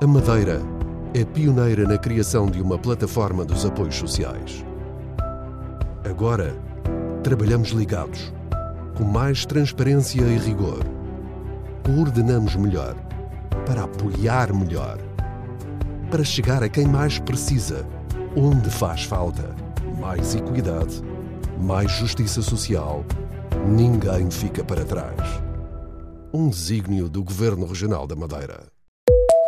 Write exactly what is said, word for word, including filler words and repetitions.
A Madeira é pioneira na criação de uma plataforma dos apoios sociais. Agora, trabalhamos ligados, com mais transparência e rigor. Coordenamos melhor, para apoiar melhor, para chegar a quem mais precisa, onde faz falta. Mais equidade, mais justiça social, ninguém fica para trás. Um desígnio do Governo Regional da Madeira.